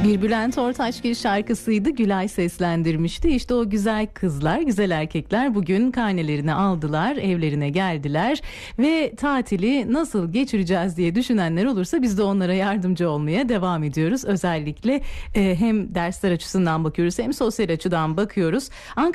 Bir Bülent Ortaçgil şarkısıydı. Gülay seslendirmişti. İşte o güzel kızlar, güzel erkekler bugün karnelerini aldılar, evlerine geldiler ve tatili nasıl geçireceğiz diye düşünenler olursa biz de onlara yardımcı olmaya devam ediyoruz. Özellikle hem dersler açısından bakıyoruz hem sosyal açıdan bakıyoruz.